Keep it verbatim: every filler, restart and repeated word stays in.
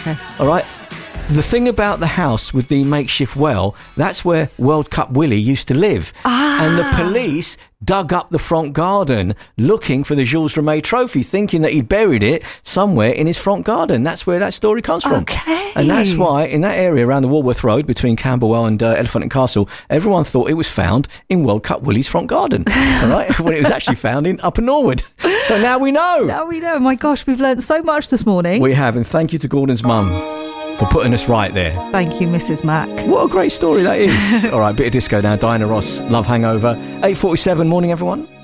Okay. All right. The thing about the house with the makeshift well, that's where World Cup Willie used to live. Ah. And the police dug up the front garden looking for the Jules Rimet trophy, thinking that he'd buried it somewhere in his front garden. That's where that story comes from. Okay. And that's why in that area around the Walworth Road between Camberwell and uh, Elephant and Castle, everyone thought it was found in World Cup Willie's front garden. All right. When it was actually found in Upper Norwood. So now we know. Now we know. My gosh, we've learned so much this morning. We have. And thank you to Gordon's mum for putting us right there. Thank you, Missus Mack. What a great story that is. All right, bit of disco now. Diana Ross, Love Hangover. eight forty-seven, morning everyone.